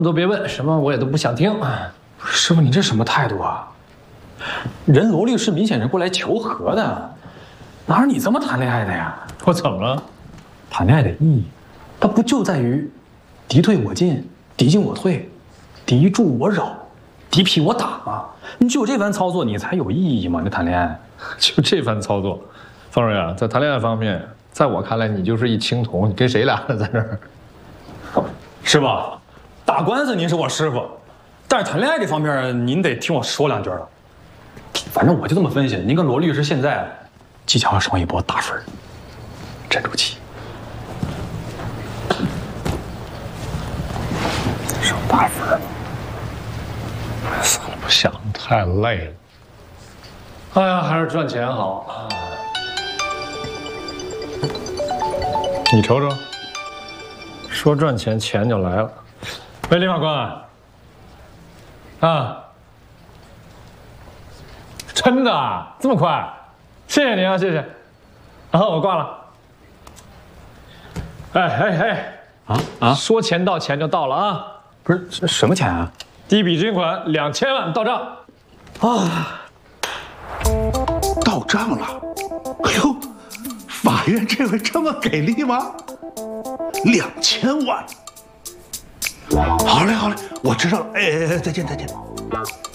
都别问，什么我也都不想听。 师傅，你这什么态度啊？人罗律师明显是过来求和的，哪有你这么谈恋爱的呀？ 我怎么了？ 谈恋爱的意义，它不就在于敌退我进，敌进我退，敌驻我扰，敌疲我打吗？你只有这番操作，你才有意义嘛？你谈恋爱就这番操作，方瑞啊，在谈恋爱方面，在我看来你就是一青铜，你跟谁俩呢？在这儿？ 师傅，打官司您是我师傅，但是谈恋爱这方面您得听我说两句了。反正我就这么分析，您跟罗律师现在即将要上一波大分，沉住气。上大分， 算了，不想，太累了。哎呀，还是赚钱好啊！你瞅瞅，说赚钱，钱就来了。喂，李法官，啊，真的啊，这么快？谢谢您啊，谢谢。然后我挂了。哎，说钱到钱就到了啊！ 不是什么钱啊？ 第一笔捐款2000万到账。 啊， 到账了！哎呦，法院这回这么给力吗？2000万！好嘞，好嘞，我知道了。哎，再见，再见。